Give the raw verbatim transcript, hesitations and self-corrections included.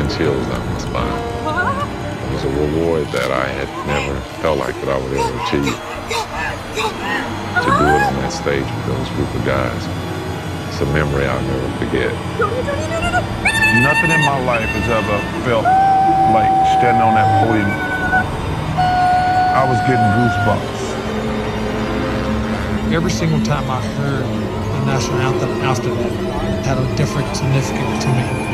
send chills down my spine. It was a reward that I had never felt like that I would ever achieve. To do it on that stage with those group of guys, it's a memory I'll never forget. Nothing in my life has ever felt like standing on that podium. I was getting goosebumps. Every single time I heard the national anthem after that had a different significance to me.